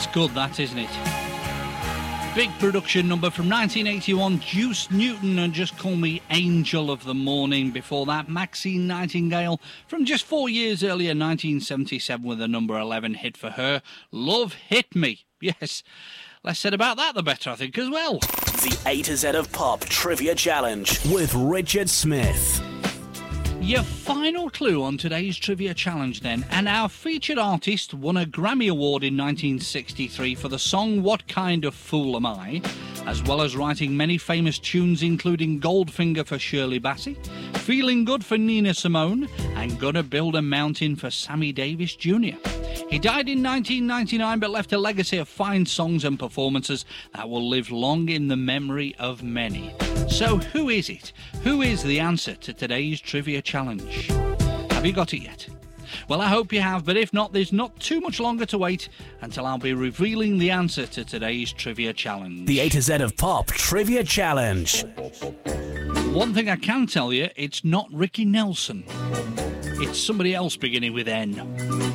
good, that, isn't it? Big production number from 1981, Juice Newton and Just Call Me Angel of the Morning. Before that, Maxine Nightingale from just 4 years earlier, 1977, with a number 11 hit for her, Love Hit Me. Yes, less said about that, the better, I think, as well. The A to Z of Pop Trivia Challenge with Richard Smith. Your final clue on today's Trivia Challenge then, and our featured artist won a Grammy Award in 1963 for the song What Kind of Fool Am I?, as well as writing many famous tunes including Goldfinger for Shirley Bassey, Feeling Good for Nina Simone, and Gonna Build a Mountain for Sammy Davis Jr. He died in 1999 but left a legacy of fine songs and performances that will live long in the memory of many. So who is it? Who is the answer to today's Trivia Challenge? Have you got it yet? Well, I hope you have, but if not, there's not too much longer to wait until I'll be revealing the answer to today's Trivia Challenge. The A to Z of Pop Trivia Challenge. One thing I can tell you, it's not Ricky Nelson. It's somebody else beginning with N.